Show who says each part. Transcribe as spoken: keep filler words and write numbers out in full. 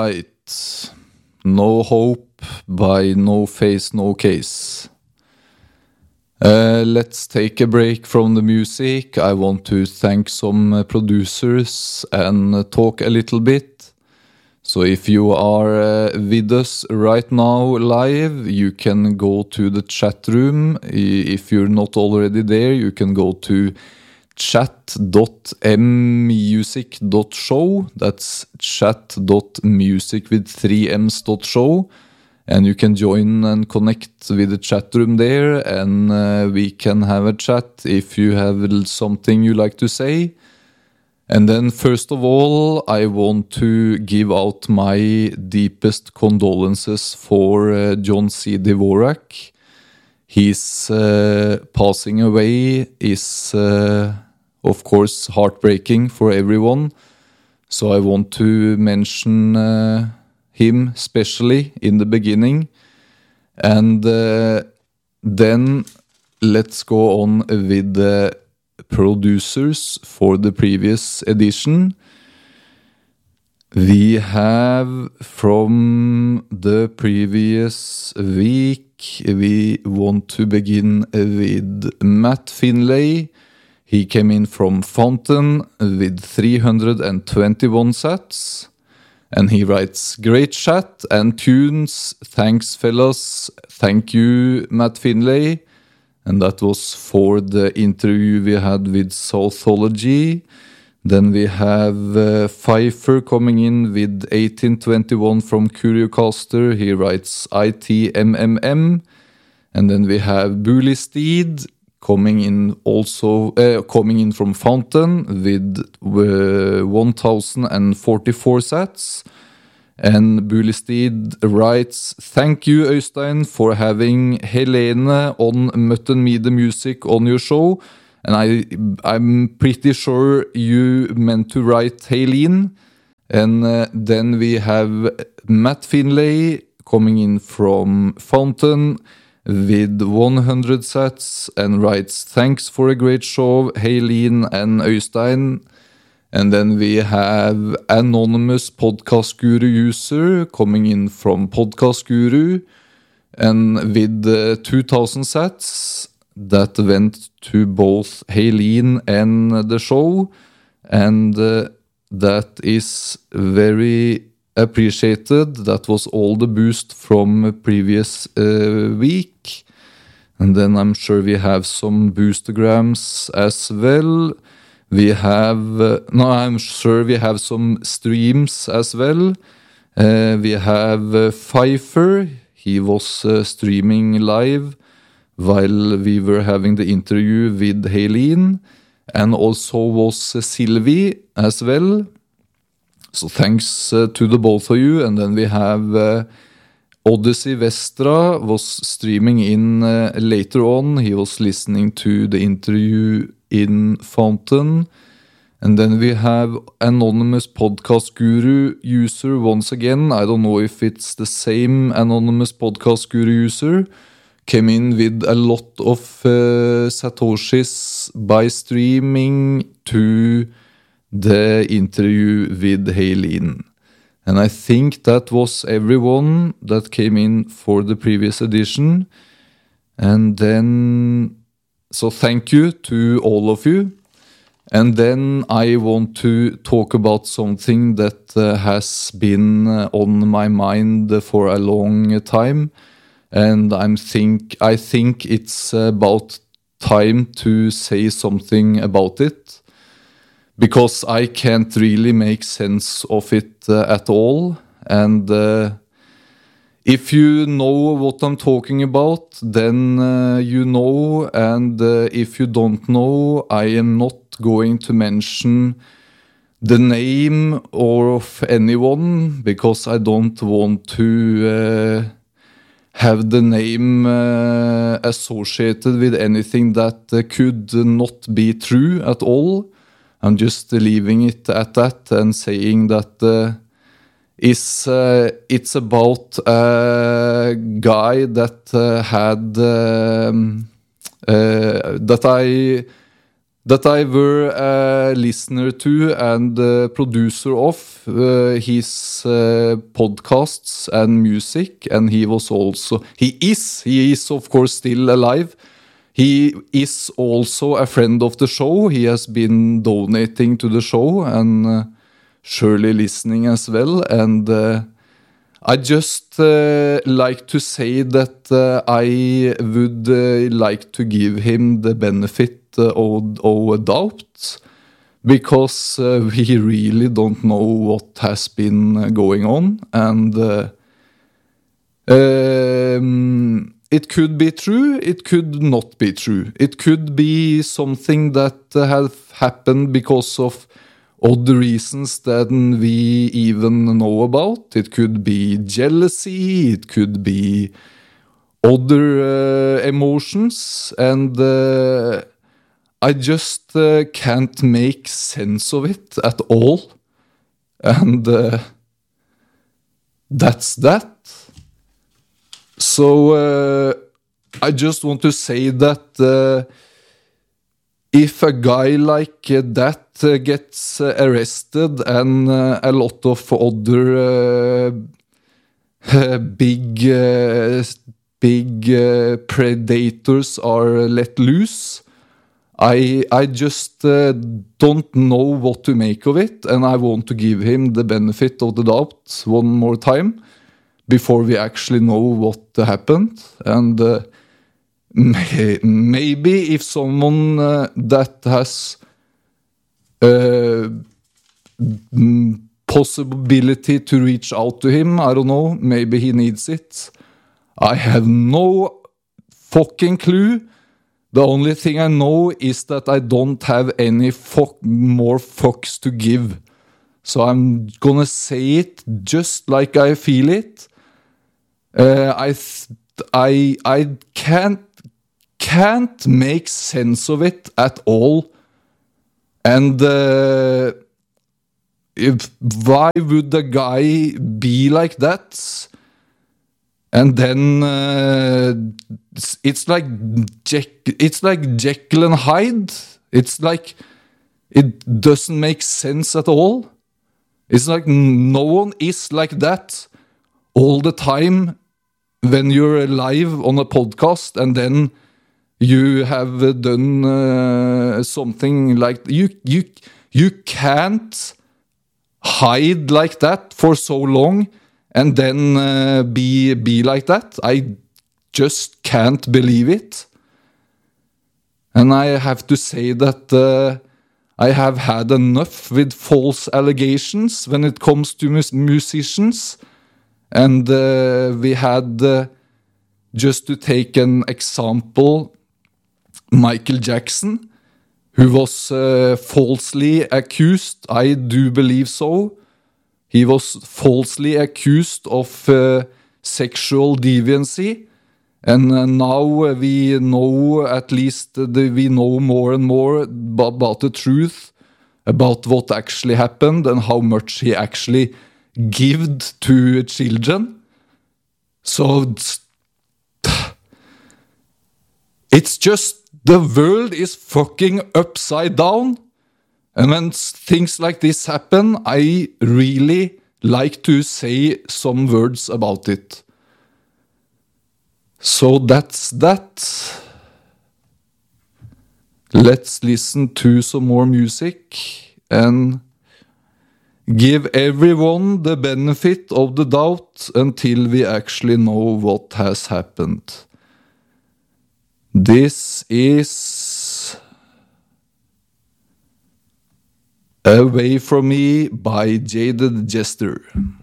Speaker 1: right. No hope by No Face, No Case. Uh, let's take a break from the music. I want to thank some uh, producers and uh, talk a little bit. So if you are uh, with us right now live, you can go to the chat room. If you're not already there, you can go to chat dot m music dot show. That's chat dot music with three m's dot show. And you can join and connect with the chat room there, and uh, we can have a chat if you have something you like to say. And then first of all, I want to give out my deepest condolences for uh, John C. Dvorak. His uh, passing away is, uh, of course, heartbreaking for everyone. So I want to mention uh, him especially in the beginning. And uh, then let's go on with the producers for the previous edition. We have from the previous week, we want to begin with Matt Finlay. He came in from Fountain with three hundred twenty-one sats. And he writes, great chat and tunes. Thanks, fellas. Thank you, Matt Finlay. And that was for the interview we had with Southology. Then we have uh, Pfeiffer coming in with eighteen twenty-one from Curiocaster. He writes I T M M M. And then we have Bully Steed coming in also uh, coming in from Fountain with uh, one thousand forty-four sats. And Bully Steed writes, thank you, Øystein, for having Helene on Mutton Me the Music on your show. And I, I'm pretty sure you meant to write Helene. And uh, then we have Matt Finlay coming in from Fountain with one hundred sats and writes, thanks for a great show, Helene and Øystein. And then we have anonymous Podcast Guru user coming in from Podcast Guru and with uh, two thousand sats that went to both Helene and the show. And uh, that is very appreciated. That was all the boost from previous uh, week. And then I'm sure we have some boostergrams as well. We have, uh, no, I'm sure we have some streams as well. Uh, we have uh, Pfeiffer. He was uh, streaming live while we were having the interview with Helene. And also was uh, Sylvie as well. So thanks uh, to the both of you. And then we have uh, Odyssey Vestra was streaming in uh, later on. He was listening to the interview in Fountain. And then we have anonymous Podcast Guru user once again. I don't know if it's the same anonymous Podcast Guru user. Came in with a lot of uh, Satoshis by streaming to the interview with Helene. And I think that was everyone that came in for the previous edition. And then, so thank you to all of you. And then I want to talk about something that uh, has been uh, on my mind for a long time. And I'm think, I think it's about time to say something about it. Because I can't really make sense of it uh, at all. And uh, if you know what I'm talking about, then uh, you know. And uh, if you don't know, I am not going to mention the name or of anyone, because I don't want to uh, have the name uh, associated with anything that uh, could not be true at all. I'm just leaving it at that and saying that uh, is, uh, it's about a guy that uh, had um, uh, that I that I were a listener to and uh, producer of uh, his uh, podcasts and music, and he was also, he is, he is of course still alive. He is also a friend of the show. He has been donating to the show and uh, surely listening as well. And uh, I just uh, like to say that uh, I would uh, like to give him the benefit uh, of, of a doubt, because uh, we really don't know what has been going on. And uh, um, it could be true, it could not be true. It could be something that uh, has happened because of other reasons than we even know about. It could be jealousy, it could be other uh, emotions, and uh, I just uh, can't make sense of it at all. And uh, that's that. So uh, I just want to say that uh, if a guy like uh, that uh, gets uh, arrested and uh, a lot of other uh, big uh, big uh, predators are let loose, I I just uh, don't know what to make of it, and I want to give him the benefit of the doubt one more time before we actually know what happened. And uh, may, maybe if someone uh, that has uh, possibility to reach out to him, I don't know, maybe he needs it. I have no fucking clue. The only thing I know is that I don't have any fuck more fucks to give. So I'm gonna say it just like I feel it. Uh, I, th- I, I can't, can't make sense of it at all. And uh, if, why would the guy be like that? And then uh, it's like Jack, it's like Jekyll and Hyde. It's like it doesn't make sense at all. It's like no one is like that all the time when you're live on a podcast, and then you have done uh, something like you you you can't hide like that for so long and then uh, be be like that. I just can't believe it. And I have to say that uh, I have had enough with false allegations when it comes to mus- musicians. And uh, we had, uh, just to take an example, Michael Jackson, who was uh, falsely accused, I do believe so. He was falsely accused of uh, sexual deviancy. And uh, now we know, at least uh, the, we know more and more b- about the truth, about what actually happened and how much he actually gave to children. So it's, it's just, the world is fucking upside down. And when things like this happen, I really like to say some words about it. So that's that. Let's listen to some more music and give everyone the benefit of the doubt until we actually know what has happened. This is Away From Me by Jaded Jester.